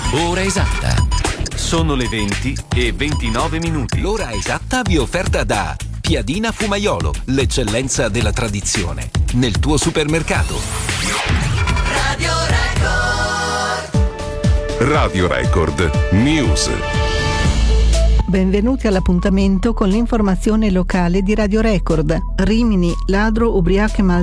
Ora esatta. Sono le 20:29. L'ora esatta vi è offerta da Piadina Fumaiolo, l'eccellenza della tradizione, nel tuo supermercato. Radio Record News. Benvenuti all'appuntamento con l'informazione locale di Radio Record. Rimini, ladro ubriaco e